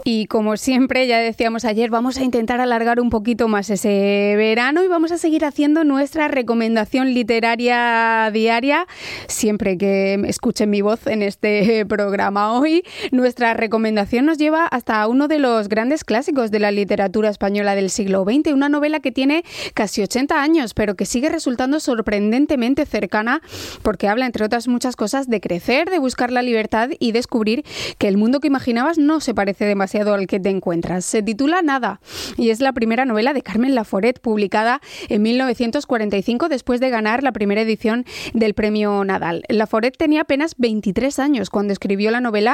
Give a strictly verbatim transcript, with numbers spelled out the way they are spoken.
Y como siempre, ya decíamos ayer, vamos a intentar alargar un poquito más ese verano y vamos a seguir haciendo nuestra recomendación literaria diaria, siempre que escuchen mi voz en este programa. Hoy nuestra recomendación nos lleva hasta uno de los grandes clásicos de la literatura española del siglo veinte, una novela que tiene casi ochenta años, pero que sigue resultando sorprendentemente cercana porque habla, entre otras muchas cosas, de crecer, de buscar la libertad y descubrir que el mundo que imaginabas no se parece demasiado al que te encuentras. Se titula Nada y es la primera novela de Carmen Laforet, publicada en mil novecientos cuarenta y cinco después de ganar la primera edición del Premio Nadal. Laforet tenía apenas veintitrés años cuando escribió la novela